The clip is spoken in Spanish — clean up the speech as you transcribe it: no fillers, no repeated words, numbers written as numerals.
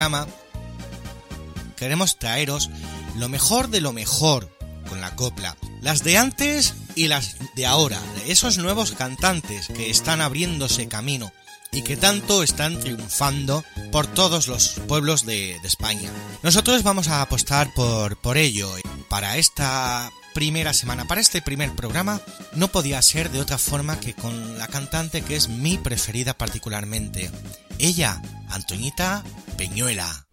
programa queremos traeros lo mejor de lo mejor con la copla, las de antes y las de ahora, esos nuevos cantantes que están abriéndose camino y que tanto están triunfando por todos los pueblos de España. Nosotros vamos a apostar por ello. Para esta primera semana, para este primer programa, no podía ser de otra forma que con la cantante que es mi preferida particularmente. Ella, Antoñita Peñuela.